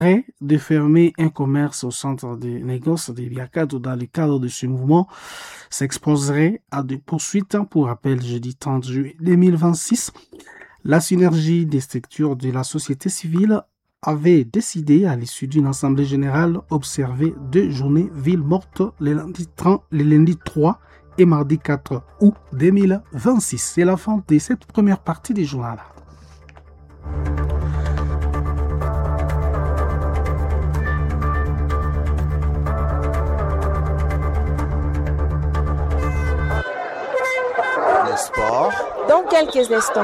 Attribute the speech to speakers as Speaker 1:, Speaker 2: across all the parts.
Speaker 1: de fermer un commerce au centre de négoce de Biakato dans le cadre de ce mouvement s'exposerait à des poursuites. Pour rappel, jeudi 30 juillet 2026, la synergie des structures de la société civile avait décidé, à l'issue d'une assemblée générale, observer 2 journées villes mortes les lundis 3 et mardi 4 août 2026. C'est la fin de cette première partie du journal.
Speaker 2: Le sport.
Speaker 3: Dans quelques instants.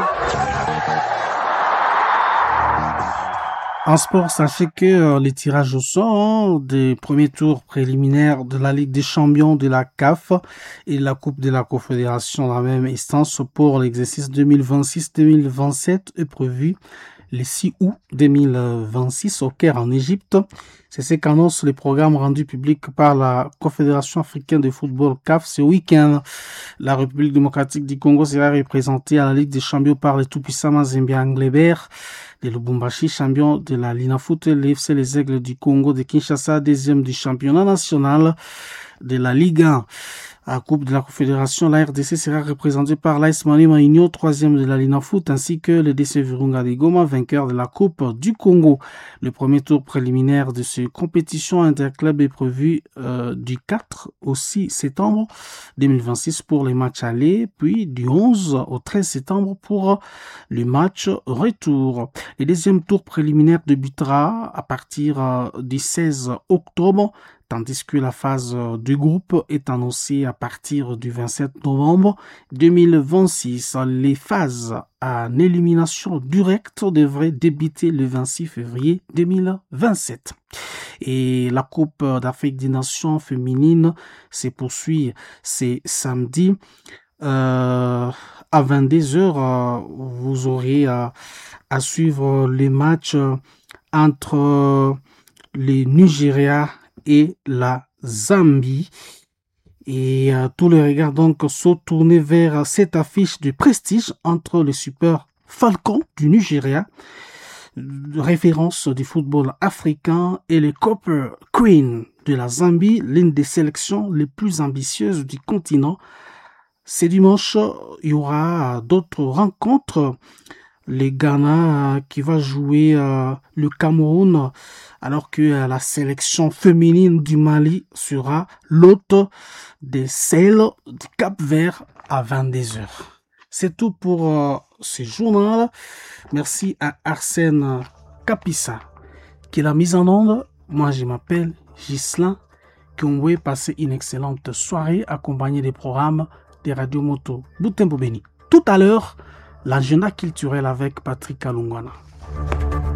Speaker 1: En sport, sachez que les tirages au sort des premiers tours préliminaires de la Ligue des champions de la CAF et la Coupe de la Confédération dans la même instance pour l'exercice 2026-2027 est prévu le 6 août 2026 au Caire en Égypte. C'est ce qu'annonce le programme rendu public par la Confédération africaine de football CAF ce week-end. La République démocratique du Congo sera représentée à la Ligue des champions par le tout-puissant Mazembe Anglebert de Lubumbashi, champion de la Linafoot, l'FC Les Aigles du Congo de Kinshasa, deuxième du championnat national de la Ligue 1. À la Coupe de la Confédération, la RDC sera représentée par l'AS Maniema Union, troisième de la Linafoot, ainsi que le DC Virunga de Goma, vainqueur de la Coupe du Congo. Le premier tour préliminaire de cette compétition interclub est prévu du 4 au 6 septembre 2026 pour les matchs allés, puis du 11 au 13 septembre pour le match retour. Le deuxième tour préliminaire débutera à partir du 16 octobre, tandis que la phase du groupe est annoncée à partir du 27 novembre 2026. Les phases en élimination directe devraient débuter le 26 février 2027. Et la Coupe d'Afrique des Nations féminines se poursuit ce samedi. À 22h, vous aurez à suivre les matchs entre le Nigeria et la Zambie. Et tous les regards donc sont tournés vers cette affiche de prestige entre les Super Falcons du Nigeria, référence du football africain, et les Copper Queen de la Zambie, l'une des sélections les plus ambitieuses du continent. Ce dimanche, il y aura d'autres rencontres. Le Ghana qui va jouer le Cameroun, alors que la sélection féminine du Mali sera l'hôte des Sahel du Cap-Vert à 22h. C'est tout pour ce journal. Merci à Arsène Kapissa qui l'a mise en onde. Moi, je m'appelle Ghislain Kiongwe. Passez une excellente soirée accompagnée des programmes des Radio Moto Butembo Beni. Tout à l'heure, l'agenda culturel avec Patrick Alungwana.